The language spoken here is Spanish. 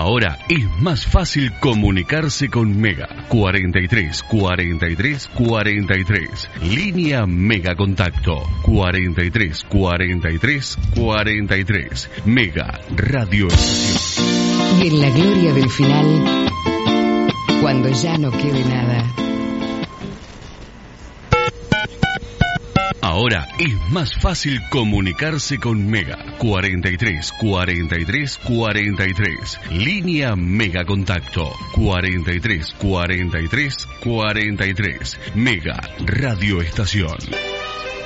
Ahora es más fácil comunicarse con Mega. 43 43 43. Línea Mega Contacto. 43 43 43. Mega Radio Estación. Y en la gloria del final, cuando ya no quede nada. Ahora es más fácil comunicarse con Mega. 43 43 43. Línea Mega Contacto. 43 43 43. Mega Radio Estación.